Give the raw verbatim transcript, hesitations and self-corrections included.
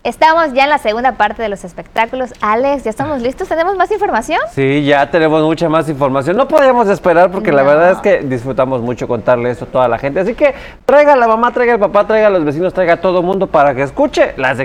Estamos ya en la segunda parte de los espectáculos. Alex, ¿ya estamos listos? ¿Tenemos más información? Sí, ya tenemos mucha más información. No podíamos esperar porque no. La verdad es que disfrutamos mucho contarle eso a toda la gente. Así que traiga a la mamá, traiga al papá, traiga a los vecinos, traiga a todo mundo para que escuche las